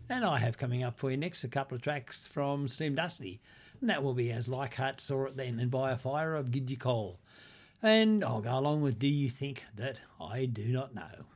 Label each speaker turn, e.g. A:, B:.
A: And I have coming up for you next a couple of tracks from Slim Dusty. And that will be As Leichhardt Saw It Then and By a Fire of Gidgee Cole. And I'll go along with Do You Think That I Do Not Know.